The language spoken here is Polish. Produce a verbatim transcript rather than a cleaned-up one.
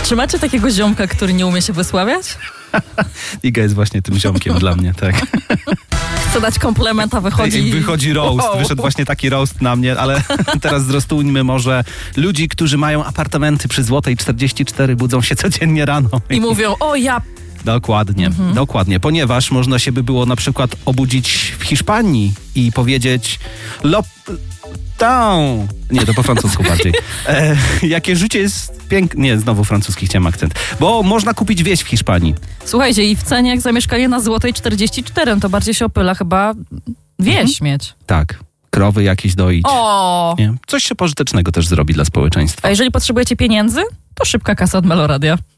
Czy macie takiego ziomka, który nie umie się wysławiać? Iga jest właśnie tym ziomkiem dla mnie, tak. Chce dać komplement, a wychodzi... Ej, wychodzi roast, Wow. wyszedł właśnie taki roast na mnie, ale teraz zrostujmy może ludzi, którzy mają apartamenty przy Złotej czterdzieści cztery, budzą się codziennie rano. I mówią, o ja... Dokładnie, Mhm. dokładnie, ponieważ można się by było na przykład obudzić w Hiszpanii i powiedzieć lop... Down. Nie, to po francusku bardziej. E, jakie życie jest piękne. Nie, znowu francuski chciałem akcent. Bo można kupić wieś w Hiszpanii. Słuchajcie, i w cenie jak za mieszkanie na Złotej czterdzieści cztery, to bardziej się opyla chyba wieś mieć. Tak, krowy jakieś doić. O! Nie? Coś się pożytecznego też zrobi dla społeczeństwa. A jeżeli potrzebujecie pieniędzy, to szybka kasa od Meloradia.